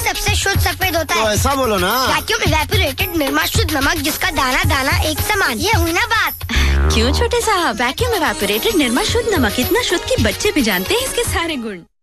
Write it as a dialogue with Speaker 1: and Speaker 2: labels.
Speaker 1: सबसे शुद्ध सफेद होता
Speaker 2: तो
Speaker 1: है।
Speaker 2: ऐसा बोलो ना।
Speaker 1: वैक्यूम इवेपोरेटेड निर्मा शुद्ध नमक, जिसका दाना दाना एक समान। ये हुई ना बात।
Speaker 3: क्यों छोटे साहब, वैक्यूम इवेपोरेटेड निर्मा शुद्ध नमक इतना शुद्ध कि बच्चे भी जानते हैं इसके सारे गुण।